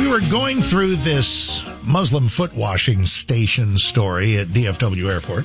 We were going through this Muslim foot washing station story at DFW Airport.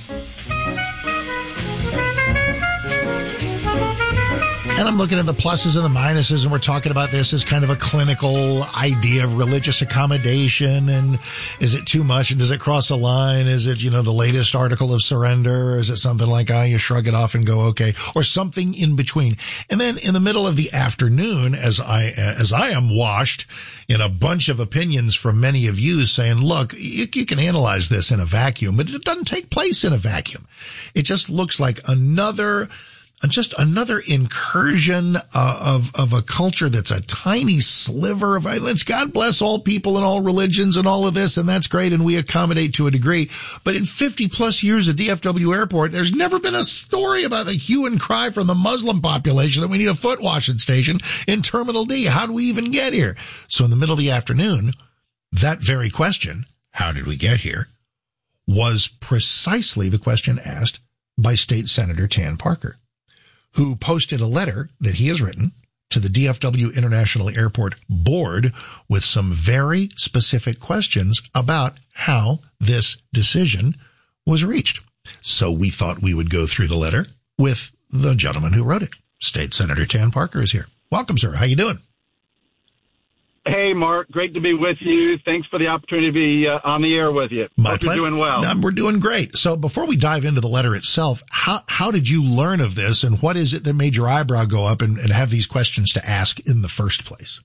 And I'm looking at the pluses and the minuses, and we're talking about this as kind of a clinical idea of religious accommodation. And is it too much? And does it cross a line? Is it, the latest article of surrender? Or is it something like, you shrug it off and go, okay, or something in between? And then in the middle of the afternoon, as I am washed in a bunch of opinions from many of you saying, look, you can analyze this in a vacuum, but it doesn't take place in a vacuum. It just looks like another incursion of a culture that's a tiny sliver of, let's God bless all people and all religions and all of this, and that's great, and we accommodate to a degree. But in 50 plus years at DFW Airport, there's never been a story about the hue and cry from the Muslim population that we need a foot washing station in Terminal D. How do we even get here? So in the middle of the afternoon, that very question, how did we get here, was precisely the question asked by State Senator Tan Parker, who posted a letter that he has written to the DFW International Airport Board with some very specific questions about how this decision was reached. So we thought we would go through the letter with the gentleman who wrote it. State Senator Tan Parker is here. Welcome, sir. How you doing? Hey, Mark. Great to be with you. Thanks for the opportunity to be on the air with you. My Hope pleasure. You're doing well. We're doing great. So before we dive into the letter itself, how did you learn of this, and what is it that made your eyebrow go up and have these questions to ask in the first place?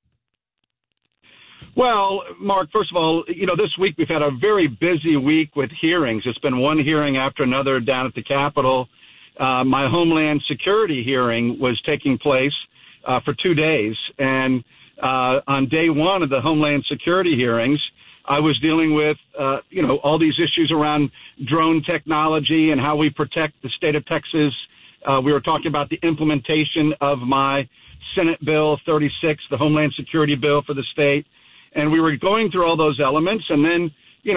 Well, Mark, first of all, this week we've had a very busy week with hearings. It's been one hearing after another down at the Capitol. My Homeland Security hearing was taking place for 2 days, and on day one of the Homeland Security hearings, I was dealing with, all these issues around drone technology and how we protect the state of Texas. We were talking about the implementation of my Senate Bill 36, the Homeland Security bill for the state. And we were going through all those elements. And then,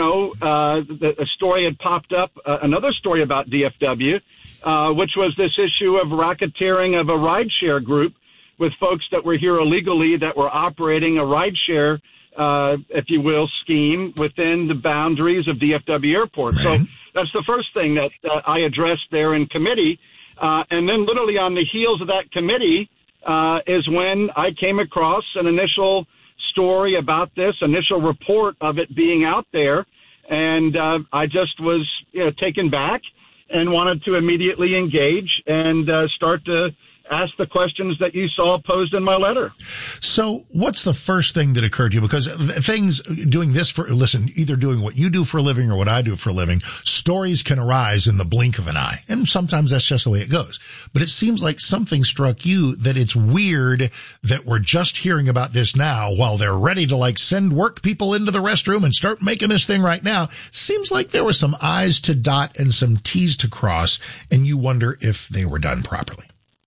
a story had popped up, another story about DFW, which was this issue of racketeering of a rideshare group with folks that were here illegally that were operating a rideshare, if you will, scheme within the boundaries of DFW Airport. Right. So that's the first thing that I addressed there in committee. And then literally on the heels of that committee is when I came across an initial story about this, initial report of it being out there. And I just was taken back and wanted to immediately engage and start to ask the questions that you saw posed in my letter. So what's the first thing that occurred to you? Because either doing what you do for a living or what I do for a living, stories can arise in the blink of an eye. And sometimes that's just the way it goes. But it seems like something struck you that it's weird that we're just hearing about this now while they're ready to send work people into the restroom and start making this thing right now. Seems like there were some I's to dot and some T's to cross, and you wonder if they were done properly.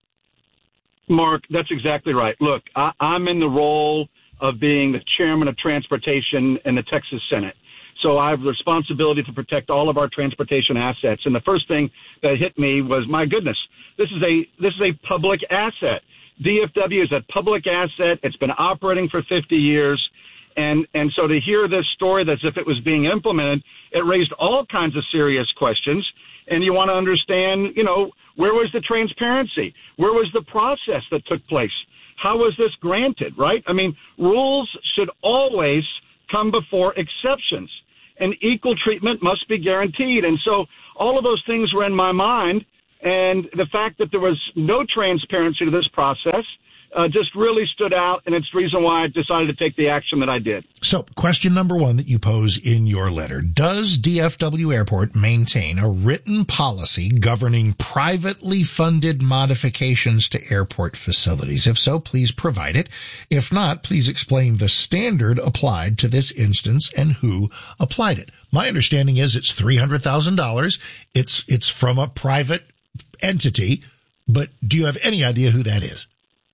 Mark, that's exactly right. Look, I'm in the role of being the chairman of transportation in the Texas Senate. So I have the responsibility to protect all of our transportation assets. And the first thing that hit me was, my goodness, this is a public asset. DFW is a public asset. It's been operating for 50 years. And so to hear this story as if it was being implemented, it raised all kinds of serious questions. And you want to understand, where was the transparency? Where was the process that took place? How was this granted, right? I mean, rules should always come before exceptions, and equal treatment must be guaranteed. And so all of those things were in my mind, and the fact that there was no transparency to this process just really stood out, and it's the reason why I decided to take the action that I did. So question number one that you pose in your letter: does DFW Airport maintain a written policy governing privately funded modifications to airport facilities? If so, please provide it. If not, please explain the standard applied to this instance and who applied it. My understanding is it's $300,000. It's from a private entity, but do you have any idea who that is?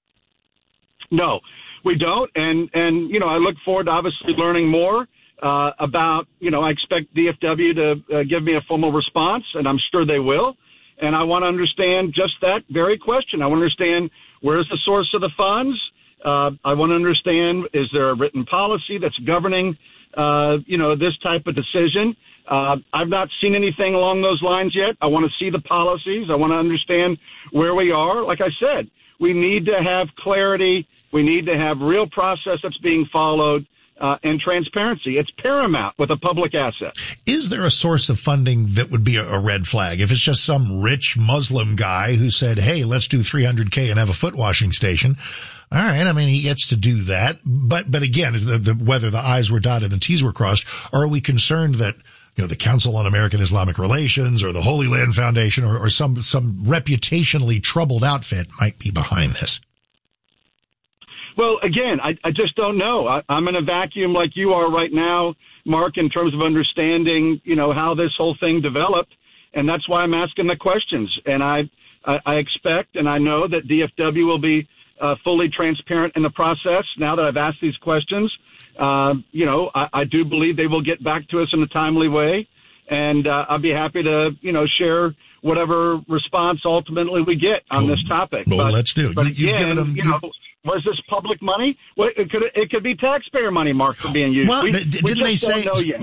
No, we don't. And I look forward to obviously learning more about, I expect DFW to give me a formal response, and I'm sure they will. And I want to understand just that very question. I want to understand where's the source of the funds, I want to understand, is there a written policy that's governing, this type of decision? I've not seen anything along those lines yet. I want to see the policies. I want to understand where we are. Like I said, we need to have clarity. We need to have real process that's being followed. And transparency. It's paramount with a public asset. Is there a source of funding that would be a red flag? If it's just some rich Muslim guy who said, hey, let's do $300K and have a foot washing station. All right. I mean, he gets to do that. But again, whether the I's were dotted and T's were crossed, or are we concerned that, the Council on American Islamic Relations or the Holy Land Foundation or some reputationally troubled outfit might be behind this? Well, again, I just don't know. I'm in a vacuum like you are right now, Mark, in terms of understanding, how this whole thing developed. And that's why I'm asking the questions. And I expect and I know that DFW will be fully transparent in the process. Now that I've asked these questions, I do believe they will get back to us in a timely way. And I'll be happy to, share whatever response ultimately we get on this topic. Well, let's do. But again, was this public money? Well, it could be taxpayer money, Mark, for being used. Well, didn't they say?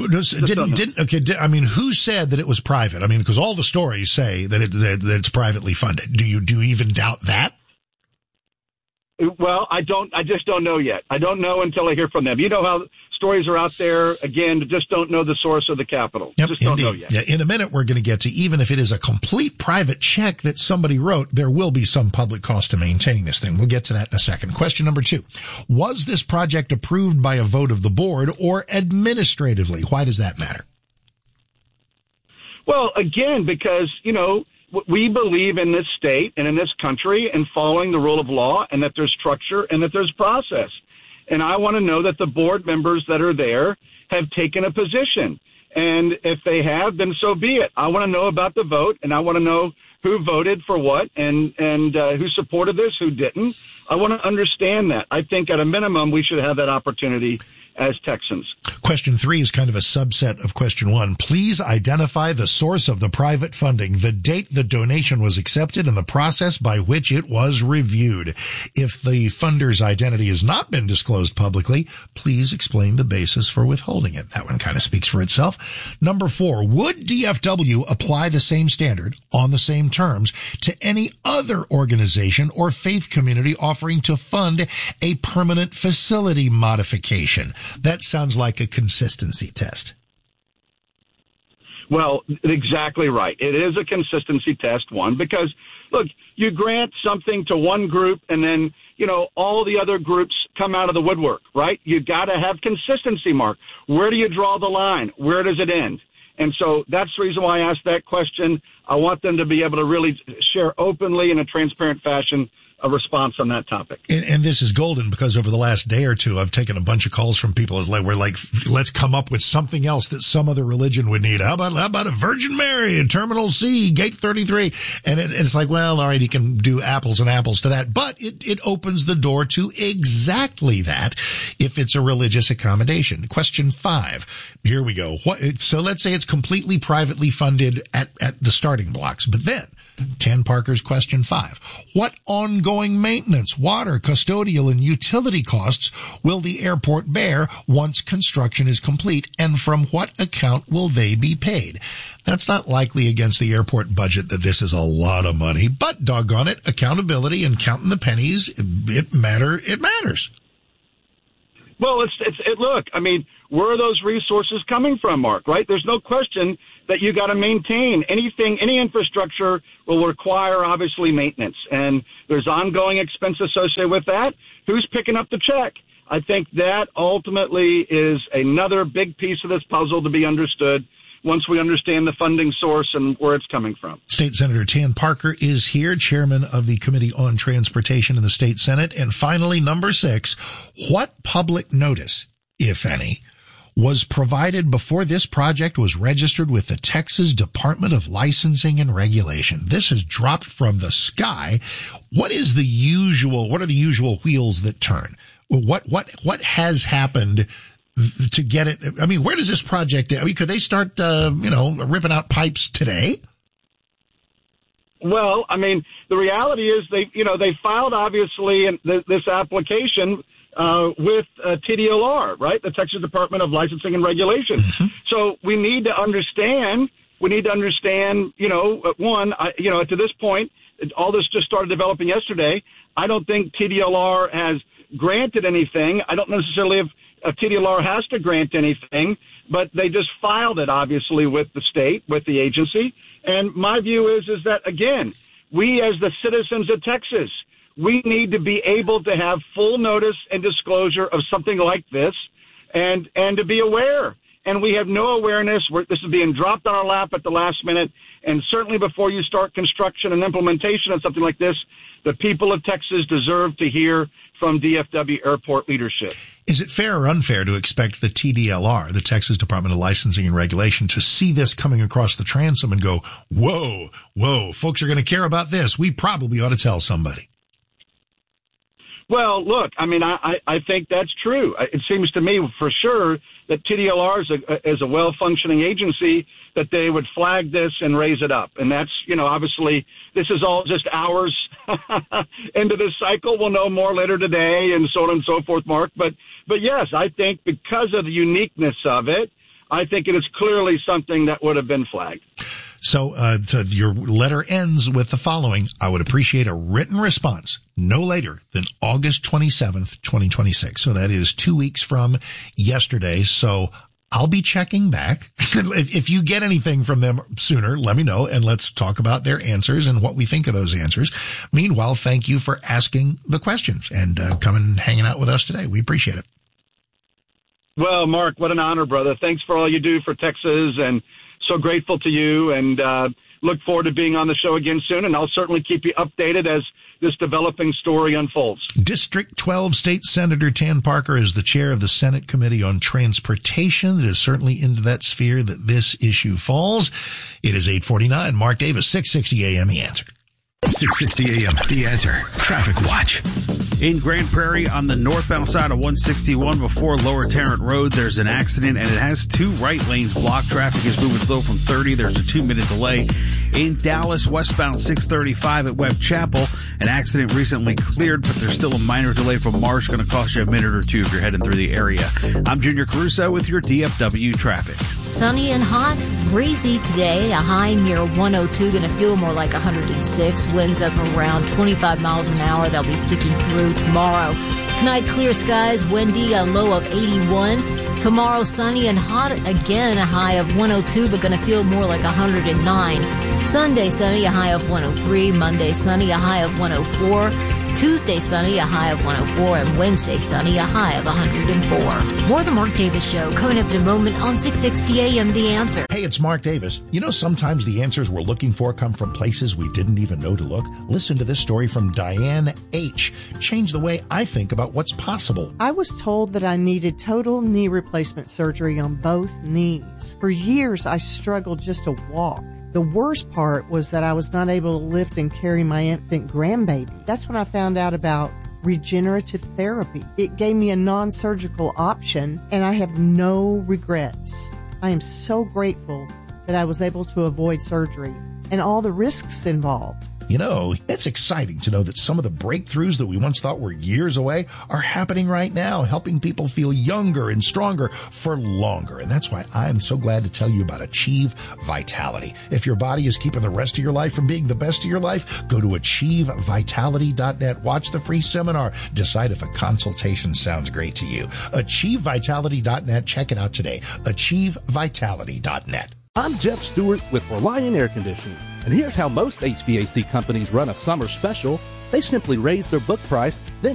Who said that it was private? I mean, because all the stories say that it's privately funded. Do you even doubt that? Well, I don't. I just don't know yet. I don't know until I hear from them. You know how stories are out there. Again, just don't know the source of the capital. Yep, just don't know yet. Yeah, in a minute, we're going to get to, even if it is a complete private check that somebody wrote, there will be some public cost to maintaining this thing. We'll get to that in a second. Question number 2. Was this project approved by a vote of the board or administratively? Why does that matter? Well, again, because, we believe in this state and in this country and following the rule of law, and that there's structure and that there's process. And I want to know that the board members that are there have taken a position. And if they have, then so be it. I want to know about the vote, and I want to know who voted for what and who supported this, who didn't. I want to understand that. I think at a minimum we should have that opportunity as Texans. Question 3 is kind of a subset of question 1. Please identify the source of the private funding, the date the donation was accepted, and the process by which it was reviewed. If the funder's identity has not been disclosed publicly, please explain the basis for withholding it. That one kind of speaks for itself. Number 4, would DFW apply the same standard on the same terms to any other organization or faith community offering to fund a permanent facility modification? That sounds like a consistency test. Well, exactly right. It is a consistency test, one, because, look, you grant something to one group and then, all the other groups come out of the woodwork, right? You got to have consistency, Mark. Where do you draw the line? Where does it end? And so that's the reason why I asked that question. I want them to be able to really share openly in a transparent fashion a response on that topic. And this is golden, because over the last day or two, I've taken a bunch of calls from people as we're like, let's come up with something else that some other religion would need. How about a Virgin Mary in Terminal C, Gate 33? And it's like, well, all right, you can do apples and apples to that, but it opens the door to exactly that if it's a religious accommodation. Question 5. Here we go. So let's say it's completely privately funded at the starting blocks, but then Tan Parker's question 5. What ongoing maintenance, water, custodial, and utility costs will the airport bear once construction is complete, and from what account will they be paid? That's not likely against the airport budget that this is a lot of money, but doggone it, accountability and counting the pennies, it matters. Well, look, I mean, where are those resources coming from, Mark, right? There's no question that you got to maintain any infrastructure will require obviously maintenance, and there's ongoing expense associated with that. Who's picking up the check? I think that ultimately is another big piece of this puzzle to be understood once we understand the funding source and where it's coming from. State Senator Tan Parker is here, chairman of the Committee on Transportation in the State Senate. And finally, number 6, what public notice, if any, was provided before this project was registered with the Texas Department of Licensing and Regulation? This has dropped from the sky. What are the usual wheels that turn? What has happened to get it? I mean, where does this project, could they start, ripping out pipes today? Well, I mean, the reality is they filed obviously this application with TDLR, right? The Texas Department of Licensing and Regulation. Mm-hmm. So we need to understand, to this point, all this just started developing yesterday. I don't think TDLR has granted anything. I don't necessarily if TDLR has to grant anything, but they just filed it, obviously, with the state, with the agency. And my view is that, again, we as the citizens of Texas, we need to be able to have full notice and disclosure of something like this and to be aware. And we have no awareness. This is being dropped on our lap at the last minute. And certainly before you start construction and implementation of something like this, the people of Texas deserve to hear from DFW Airport leadership. Is it fair or unfair to expect the TDLR, the Texas Department of Licensing and Regulation, to see this coming across the transom and go, whoa, folks are going to care about this. We probably ought to tell somebody. Well, look, I mean, I think that's true. It seems to me for sure that TDLR is a well-functioning agency, that they would flag this and raise it up. And that's, obviously this is all just hours into this cycle. We'll know more later today and so on and so forth, Mark. But yes, I think because of the uniqueness of it, I think it is clearly something that would have been flagged. So your letter ends with the following. I would appreciate a written response no later than August 27th, 2026. So that is 2 weeks from yesterday. So I'll be checking back. If you get anything from them sooner, let me know, and let's talk about their answers and what we think of those answers. Meanwhile, thank you for asking the questions and coming and hanging out with us today. We appreciate it. Well, Mark, what an honor, brother. Thanks for all you do for Texas, and so grateful to you, and look forward to being on the show again soon. And I'll certainly keep you updated as this developing story unfolds. District 12 State Senator Tan Parker is the chair of the Senate Committee on Transportation. It is certainly into that sphere that this issue falls. It is 8:49. Mark Davis, 660 AM, The Answer. 660 AM, The Answer. Traffic Watch. In Grand Prairie on the northbound side of 161 before Lower Tarrant Road, there's an accident and it has two right lanes blocked. Traffic is moving slow from 30. There's a 2-minute delay. In Dallas, westbound 635 at Webb Chapel, an accident recently cleared, but there's still a minor delay from Marsh. Going to cost you a minute or two if you're heading through the area. I'm Junior Caruso with your DFW traffic. Sunny and hot, breezy today. A high near 102, going to feel more like 106. Winds up around 25 miles an hour. They'll be sticking through tomorrow. Tonight, clear skies, windy, a low of 81. Tomorrow, sunny and hot again, a high of 102, but going to feel more like 109. Sunday, sunny, a high of 103. Monday, sunny, a high of 104. Tuesday, sunny, a high of 104. And Wednesday, sunny, a high of 104. More of the Mark Davis Show coming up in a moment on 660 AM, The Answer. Hey, it's Mark Davis. Sometimes the answers we're looking for come from places we didn't even know to look. Listen to this story from Diane H. Changed the way I think about what's possible. I was told that I needed total knee replacement surgery on both knees. For years, I struggled just to walk. The worst part was that I was not able to lift and carry my infant grandbaby. That's when I found out about regenerative therapy. It gave me a non-surgical option, and I have no regrets. I am so grateful that I was able to avoid surgery and all the risks involved. It's exciting to know that some of the breakthroughs that we once thought were years away are happening right now, helping people feel younger and stronger for longer. And that's why I'm so glad to tell you about Achieve Vitality. If your body is keeping the rest of your life from being the best of your life, go to achievevitality.net. Watch the free seminar. Decide if a consultation sounds great to you. Achievevitality.net. Check it out today. Achievevitality.net. I'm Jeff Stewart with Reliant Air Conditioning, and here's how most HVAC companies run a summer special. They simply raise their book price, then